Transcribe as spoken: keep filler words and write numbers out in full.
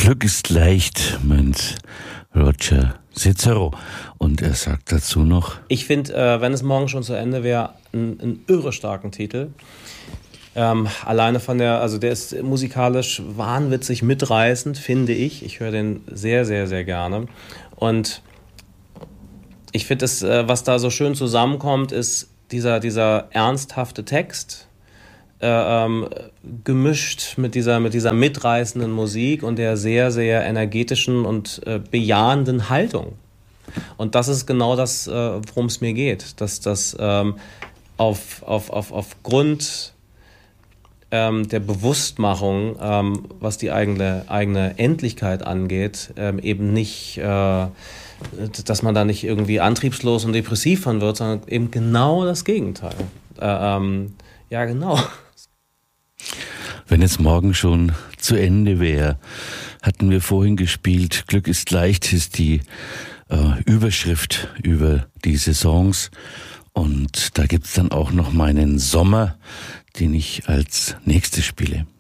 Glück ist leicht, meint Roger Cicero. Und er sagt dazu noch: Ich finde, äh, wenn es morgen schon zu Ende wäre, einen, einen irre starken Titel. Ähm, alleine von der, also der ist musikalisch wahnwitzig mitreißend, finde ich. Ich höre den sehr, sehr, sehr gerne. Und ich finde, das, äh, was da so schön zusammenkommt, ist dieser, dieser ernsthafte Text, äh, ähm, gemischt mit dieser, mit dieser mitreißenden Musik und der sehr, sehr energetischen und äh, bejahenden Haltung. Und das ist genau das, äh, worum es mir geht. Dass das ähm, auf, auf, auf, aufgrund ähm, der Bewusstmachung, ähm, was die eigene, eigene Endlichkeit angeht, ähm, eben nicht, äh, dass man da nicht irgendwie antriebslos und depressiv von wird, sondern eben genau das Gegenteil. Äh, ähm, ja, genau. Wenn es morgen schon zu Ende wäre, hatten wir vorhin gespielt. Glück ist leicht ist die äh, Überschrift über diese Songs. Und da gibt's dann auch noch meinen Sommer, den ich als nächstes spiele.